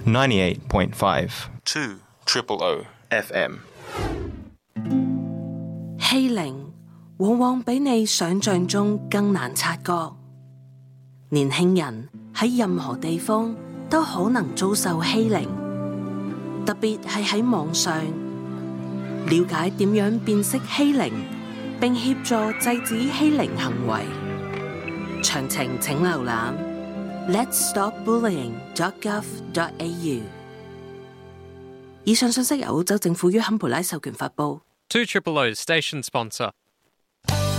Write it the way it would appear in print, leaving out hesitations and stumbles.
98.5 2 FM。 欺凌往往比你想象中更難察覺。年輕人喺任何地方都可能遭受欺凌，特別係喺網上。了解點樣辨識欺凌，並協助制止欺凌行為。詳情請瀏覽 letsstopbullying.gov.au。以上信息由澳洲政府於坎培拉授權發布。 2 Station Sponsor